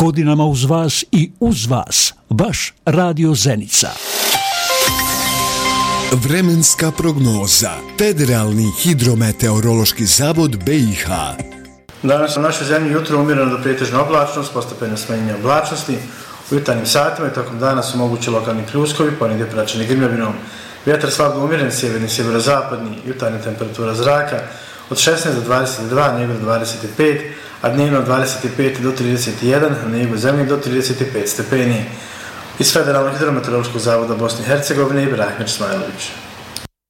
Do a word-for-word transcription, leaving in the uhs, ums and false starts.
Godinama uz vas i uz vas, vaš Radio Zenica. Vremenska prognoza. Federalni hidrometeorološki zavod B i H. Danas u našoj zemlji jutro umjereno do prijetežna oblačnost, postepeno smanjenje oblačnosti. U jutarnjim satima i tokom dana su mogući lokalni pljuskovi, ponegdje praćeni grmljavinom. Vjetar slabo umjeren, sjeverni, sjeverozapadni, jutarnja temperatura zraka od šesnaest do dvadeset dva, na jugu do dvadeset pet, a dnevno od dvadeset pet do trideset jedan, na jugu zemlje do trideset pet stepeni. Iz Federalnog hidrometeorološkog zavoda Bosne i Hercegovine, Ibrahim Smajlović.